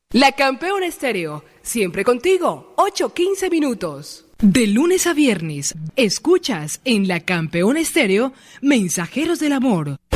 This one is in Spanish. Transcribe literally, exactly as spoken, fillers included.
La Campeona Estéreo, siempre contigo, ocho quince minutos. De lunes a viernes, escuchas en La Campeona Estéreo, Mensajeros del Amor,